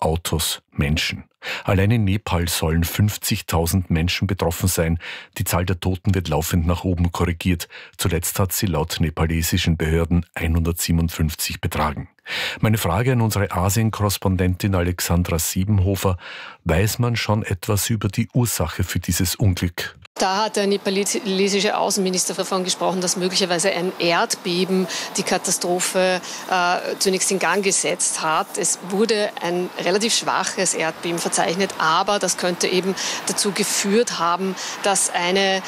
Autos, Menschen. Allein in Nepal sollen 50.000 Menschen betroffen sein. Die Zahl der Toten wird laufend nach oben korrigiert. Zuletzt hat sie laut nepalesischen Behörden 157 betragen. Meine Frage an unsere Asien-Korrespondentin Alexandra Siebenhofer: Weiß man schon etwas über die Ursache für dieses Unglück? Da hat der nepalesische Außenminister davon gesprochen, dass möglicherweise ein Erdbeben die Katastrophe zunächst in Gang gesetzt hat. Es wurde ein relativ schwaches Erdbeben verzeichnet, aber das könnte eben dazu geführt haben, dass ein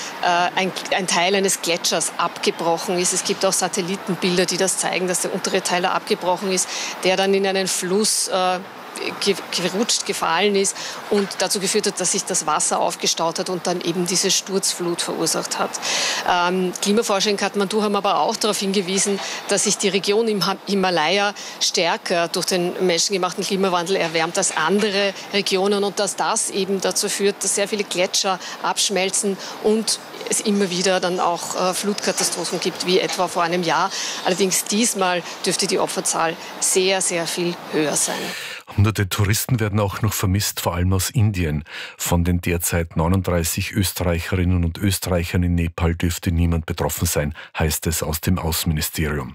Teil eines Gletschers abgebrochen ist. Es gibt auch Satellitenbilder, die das zeigen, dass der untere Teil abgebrochen ist, der dann in einen Fluss gerutscht, gefallen ist und dazu geführt hat, dass sich das Wasser aufgestaut hat und dann eben diese Sturzflut verursacht hat. Klimaforscher in Kathmandu haben aber auch darauf hingewiesen, dass sich die Region im Himalaya stärker durch den menschengemachten Klimawandel erwärmt als andere Regionen und dass das eben dazu führt, dass sehr viele Gletscher abschmelzen und es immer wieder dann auch Flutkatastrophen gibt, wie etwa vor einem Jahr. Allerdings diesmal dürfte die Opferzahl sehr, sehr viel höher sein. Hunderte Touristen werden auch noch vermisst, vor allem aus Indien. Von den derzeit 39 Österreicherinnen und Österreichern in Nepal dürfte niemand betroffen sein, heißt es aus dem Außenministerium.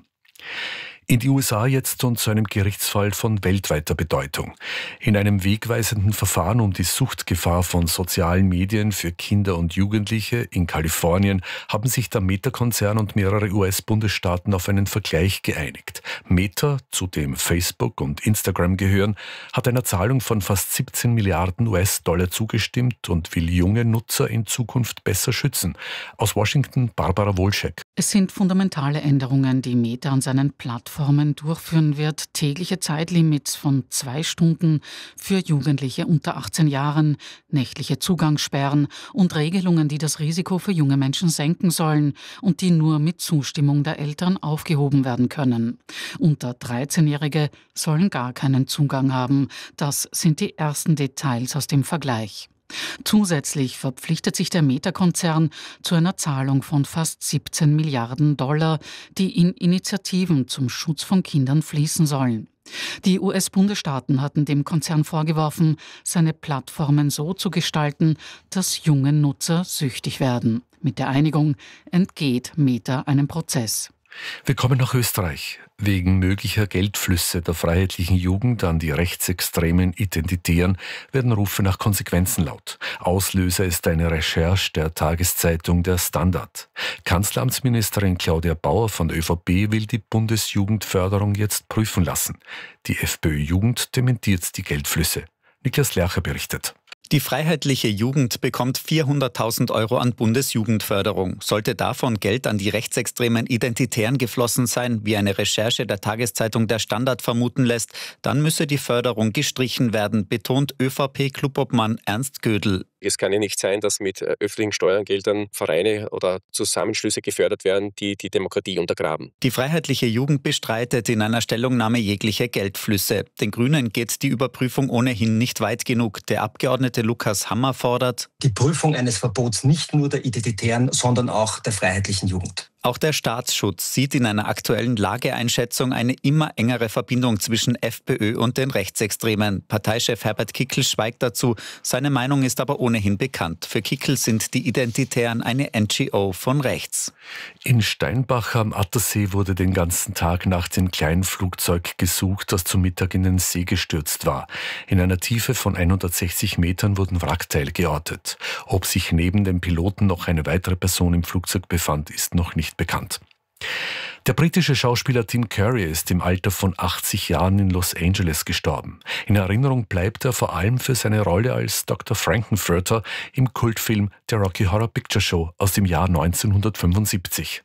In die USA jetzt und zu einem Gerichtsfall von weltweiter Bedeutung. In einem wegweisenden Verfahren um die Suchtgefahr von sozialen Medien für Kinder und Jugendliche in Kalifornien haben sich der Meta-Konzern und mehrere US-Bundesstaaten auf einen Vergleich geeinigt. Meta, zu dem Facebook und Instagram gehören, hat einer Zahlung von fast 17 Milliarden US-Dollar zugestimmt und will junge Nutzer in Zukunft besser schützen. Aus Washington Barbara Wolschek. Es sind fundamentale Änderungen, die Meta an seinen Plattformen durchführen wird. Tägliche Zeitlimits von 2 Stunden für Jugendliche unter 18 Jahren, nächtliche Zugangssperren und Regelungen, die das Risiko für junge Menschen senken sollen und die nur mit Zustimmung der Eltern aufgehoben werden können. Unter 13-Jährige sollen gar keinen Zugang haben. Das sind die ersten Details aus dem Vergleich. Zusätzlich verpflichtet sich der Meta-Konzern zu einer Zahlung von fast 17 Milliarden Dollar, die in Initiativen zum Schutz von Kindern fließen sollen. Die US-Bundesstaaten hatten dem Konzern vorgeworfen, seine Plattformen so zu gestalten, dass junge Nutzer süchtig werden. Mit der Einigung entgeht Meta einem Prozess. Wir kommen nach Österreich. Wegen möglicher Geldflüsse der Freiheitlichen Jugend an die rechtsextremen Identitären werden Rufe nach Konsequenzen laut. Auslöser ist eine Recherche der Tageszeitung Der Standard. Kanzleramtsministerin Claudia Bauer von der ÖVP will die Bundesjugendförderung jetzt prüfen lassen. Die FPÖ-Jugend dementiert die Geldflüsse. Niklas Lercher berichtet. Die Freiheitliche Jugend bekommt 400.000 Euro an Bundesjugendförderung. Sollte davon Geld an die rechtsextremen Identitären geflossen sein, wie eine Recherche der Tageszeitung Der Standard vermuten lässt, dann müsse die Förderung gestrichen werden, betont ÖVP-Clubobmann Ernst Gödel. Es kann ja nicht sein, dass mit öffentlichen Steuergeldern Vereine oder Zusammenschlüsse gefördert werden, die die Demokratie untergraben. Die Freiheitliche Jugend bestreitet in einer Stellungnahme jegliche Geldflüsse. Den Grünen geht die Überprüfung ohnehin nicht weit genug. Der Abgeordnete Lukas Hammer fordert die Prüfung eines Verbots nicht nur der Identitären, sondern auch der Freiheitlichen Jugend. Auch der Staatsschutz sieht in einer aktuellen Lageeinschätzung eine immer engere Verbindung zwischen FPÖ und den Rechtsextremen. Parteichef Herbert Kickl schweigt dazu. Seine Meinung ist aber ohnehin bekannt. Für Kickl sind die Identitären eine NGO von rechts. In Steinbach am Attersee wurde den ganzen Tag nach dem kleinen Flugzeug gesucht, das zum Mittag in den See gestürzt war. In einer Tiefe von 160 Metern wurden Wrackteile geortet. Ob sich neben dem Piloten noch eine weitere Person im Flugzeug befand, ist noch nicht bekannt. Der britische Schauspieler Tim Curry ist im Alter von 80 Jahren in Los Angeles gestorben. In Erinnerung bleibt er vor allem für seine Rolle als Dr. Frankenfurter im Kultfilm der Rocky Horror Picture Show aus dem Jahr 1975.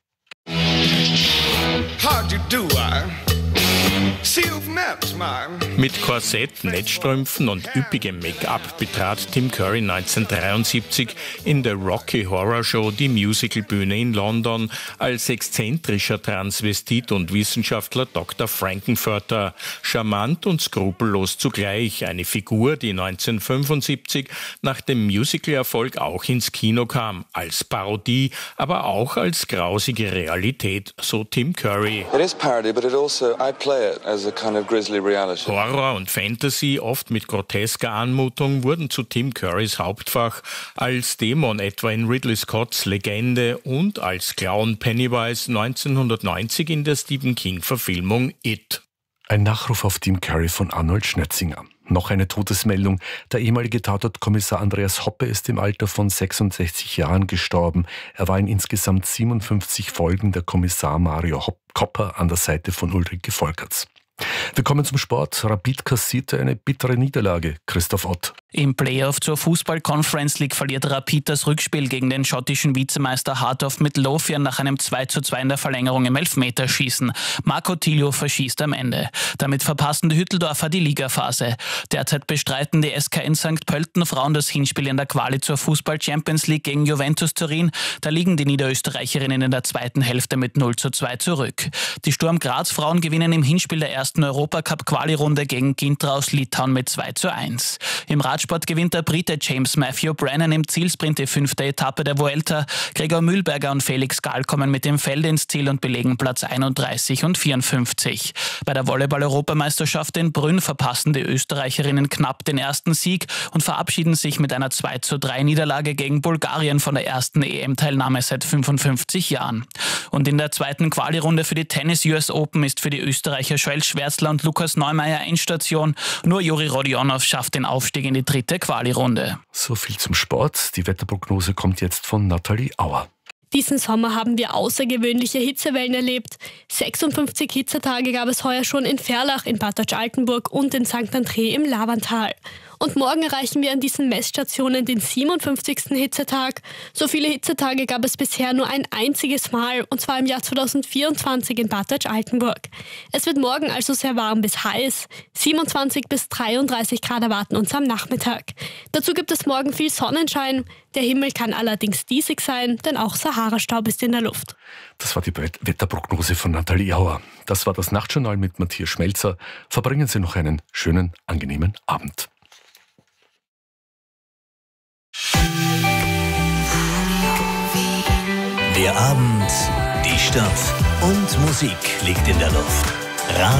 Mit Korsett, Netzstrümpfen und üppigem Make-up betrat Tim Curry 1973 in der Rocky Horror Show die Musicalbühne in London als exzentrischer Transvestit und Wissenschaftler Dr. Frankenfurter. Charmant und skrupellos zugleich, eine Figur, die 1975 nach dem Musicalerfolg auch ins Kino kam, als Parodie, aber auch als grausige Realität, so Tim Curry. It is parody, but it also, I play play it as a kind of grisly reality. Horror und Fantasy, oft mit grotesker Anmutung, wurden zu Tim Currys Hauptfach, als Dämon etwa in Ridley Scotts Legende und als Clown Pennywise 1990 in der Stephen King-Verfilmung It. Ein Nachruf auf Tim Curry von Arnold Schnetzinger. Noch eine Todesmeldung. Der ehemalige Tatortkommissar Andreas Hoppe ist im Alter von 66 Jahren gestorben. Er war in insgesamt 57 Folgen der Kommissar Mario Kopper an der Seite von Ulrike Volkerts. Wir kommen zum Sport. Rapid kassierte eine bittere Niederlage. Christoph Ott. Im Playoff zur Fußball-Conference League verliert Rapid das Rückspiel gegen den schottischen Vizemeister Heart of Midlothian nach einem 2:2 in der Verlängerung im Elfmeterschießen. Marco Tilio verschießt am Ende. Damit verpassen die Hütteldorfer die Ligaphase. Derzeit bestreiten die SKN St. Pölten Frauen das Hinspiel in der Quali zur Fußball-Champions League gegen Juventus Turin. Da liegen die Niederösterreicherinnen in der zweiten Hälfte mit 0:2 zurück. Die Sturm Graz Frauen gewinnen im Hinspiel der ersten Europacup-Quali-Runde gegen Gintra aus Litauen mit 2:1. Im Radsport gewinnt der Brite James Matthew Brennan im Zielsprint die 5. Etappe der Vuelta. Gregor Mühlberger und Felix Gall kommen mit dem Feld ins Ziel und belegen Platz 31 und 54. Bei der Volleyball-Europameisterschaft in Brünn verpassen die Österreicherinnen knapp den ersten Sieg und verabschieden sich mit einer 2:3 Niederlage gegen Bulgarien von der ersten EM-Teilnahme seit 55 Jahren. Und in der zweiten Quali-Runde für die Tennis US Open ist für die Österreicher Joel Schwärzler und Lukas Neumeier Endstation. Nur Juri Rodionov schafft den Aufstieg in die dritte Quali-Runde. So viel zum Sport. Die Wetterprognose kommt jetzt von Nathalie Auer. Diesen Sommer haben wir außergewöhnliche Hitzewellen erlebt. 56 Hitzetage gab es heuer schon in Ferlach, in Bad Deutsch-Altenburg und in St. André im Lavantal. Und morgen erreichen wir an diesen Messstationen den 57. Hitzetag. So viele Hitzetage gab es bisher nur ein einziges Mal, und zwar im Jahr 2024 in Bad Deutsch-Altenburg. Es wird morgen also sehr warm bis heiß. 27 bis 33 Grad erwarten uns am Nachmittag. Dazu gibt es morgen viel Sonnenschein. Der Himmel kann allerdings diesig sein, denn auch Sahara-Staub ist in der Luft. Das war die Wetterprognose von Nathalie Auer. Das war das Nachtjournal mit Matthias Schmelzer. Verbringen Sie noch einen schönen, angenehmen Abend. Der Abend, die Stadt und Musik liegt in der Luft.